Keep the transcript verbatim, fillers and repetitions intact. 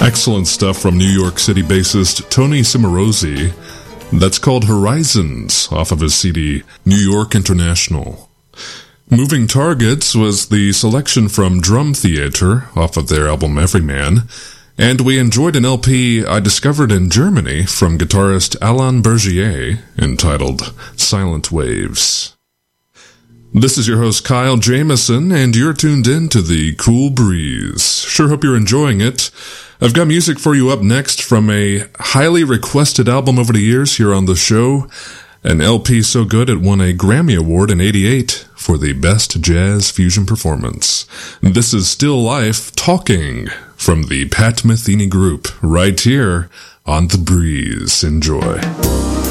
Excellent stuff from New York City bassist Tony Cimarosi. That's called Horizons, off of his C D, New York International. Moving Targets was the selection from Drum Theater, off of their album Everyman. And we enjoyed an L P I discovered in Germany from guitarist Alain Bergier, entitled Silent Waves. This is your host Kyle Jamison, and you're tuned in to the Cool Breeze. Sure hope you're enjoying it. I've got music for you up next from a highly requested album over the years here on the show. An L P so good it won a Grammy Award in eighty-eight for the Best Jazz Fusion Performance. This is Still Life Talking from the Pat Metheny Group, right here on The Breeze. Enjoy.